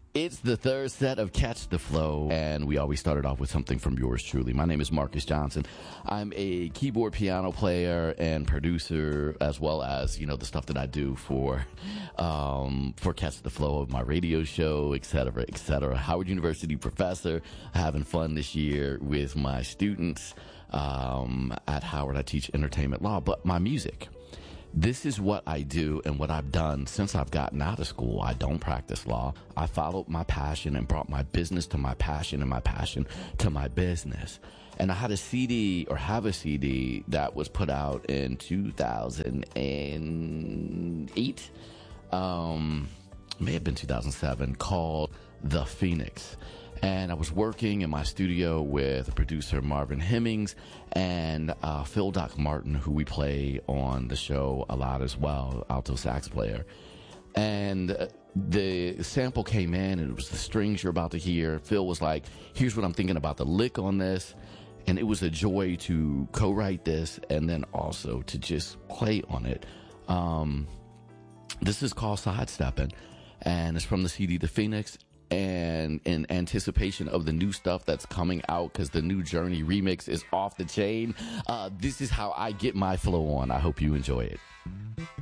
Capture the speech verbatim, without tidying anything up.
It's the third set of Catch the Flow, and we always started off with something from yours truly. My name is Marcus Johnson. I'm a keyboard piano player and producer, as well as, you know, the stuff that I do for um, for Catch the Flow of my radio show, et cetera, et cetera. Howard University professor, having fun this year with my students um, at Howard. I teach entertainment law, but my music. This is what I do and what I've done since I've gotten out of school. I don't practice law. I followed my passion and brought my business to my passion and my passion to my business. And I had a C D or have a C D that was put out in two thousand eight. Um, may have been two thousand seven, called The Phoenix. And I was working in my studio with producer Marvin Hemmings and uh, Phil Doc Martin, who we play on the show a lot as well, alto sax player. And uh, the sample came in, and it was the strings you're about to hear. Phil was like, here's what I'm thinking about the lick on this. And it was a joy to co-write this and then also to just play on it. Um, this is called Sidestepping, and it's from the C D The Phoenix. And in anticipation of the new stuff that's coming out, because the new Journey remix is off the chain, uh, this is how I get my flow on. I hope you enjoy it.